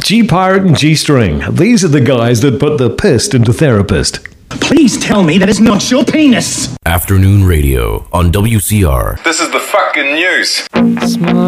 G-Pirate and G-String. These are the guys that put the pissed into therapist. Please tell me that it's not your penis. Afternoon radio on WCR. This is the fucking news. Small